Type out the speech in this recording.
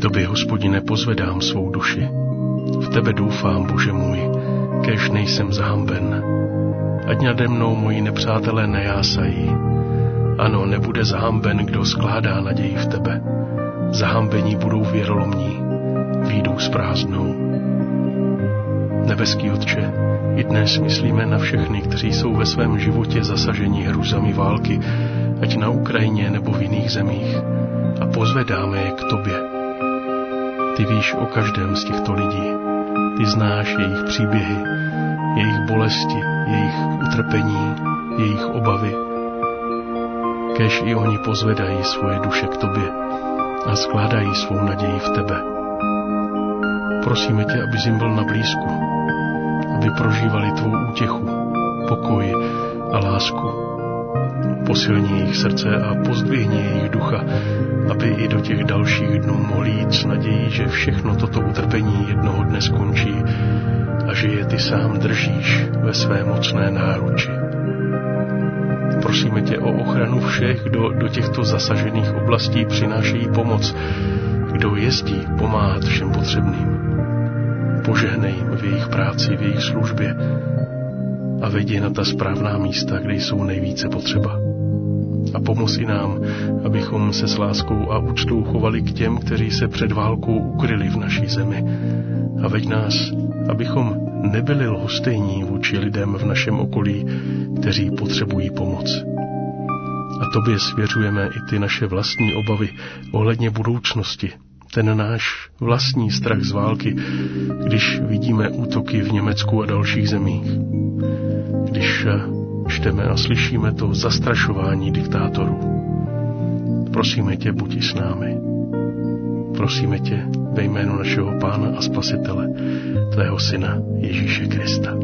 Tobě, Hospodine, pozvedám svou duši. V tebe doufám, Bože můj, kéž nejsem zahamben. Ať nade mnou moji nepřátelé nejásají. Ano, nebude zahamben, kdo skládá naději v tebe. Zahambení budou věrolomní, výjdou s prázdnou. Nebeský Otče, i dnes myslíme na všechny, kteří jsou ve svém životě zasaženi hrůzami války, ať na Ukrajině nebo v jiných zemích, a pozvedáme je k tobě. Ty víš o každém z těchto lidí. Ty znáš jejich příběhy, jejich bolesti, jejich utrpení, jejich obavy. Kéž i oni pozvedají svoje duše k tobě a skládají svou naději v tebe. Prosíme tě, abys jim byl na blízku, aby prožívali tvou útěchu, pokoj a lásku. Posilni jejich srdce a pozdvihni jejich ducha, aby i do těch dalších dnů mohli jít s nadějí, že všechno toto utrpení jednoho dne skončí a že je ty sám držíš ve své mocné náruči. Prosíme tě o ochranu všech, kdo do těchto zasažených oblastí přinášejí pomoc, kdo jezdí pomáhat všem potřebným. Požehnej jim v jejich práci, v jejich službě a veď je na ta správná místa, kde jsou nejvíce potřeba. A pomoz i nám, abychom se s láskou a úctou chovali k těm, kteří se před válkou ukryli v naší zemi. A veď nás, abychom nebyli lhostejní vůči lidem v našem okolí, kteří potřebují pomoc. A tobě svěřujeme i ty naše vlastní obavy ohledně budoucnosti, ten náš vlastní strach z války, když vidíme útoky v Německu a dalších zemích. Když čteme a slyšíme to zastrašování diktátorů. Prosíme tě, buď i s námi. Prosíme tě ve jménu našeho Pána a Spasitele, tvého Syna Ježíše Krista.